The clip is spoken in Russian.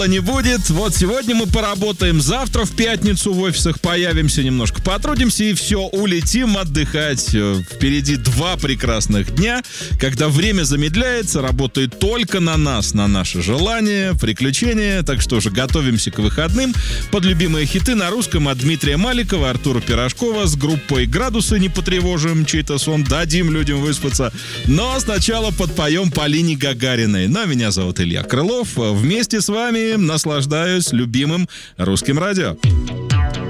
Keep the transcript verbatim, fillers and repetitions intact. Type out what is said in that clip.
Не будет. Вот сегодня мы поработаем, завтра в пятницу в офисах появимся, немножко потрудимся и все, улетим отдыхать. Впереди два прекрасных дня, когда время замедляется, работает только на нас, на наши желания, приключения. Так что же, готовимся к выходным под любимые хиты на русском от Дмитрия Маликова, Артура Пирожкова с группой «Градусы не потревожим», чей-то сон, дадим людям выспаться. Но сначала подпоем Полине Гагариной. Но меня зовут Илья Крылов. Вместе с вами наслаждаюсь любимым русским радио.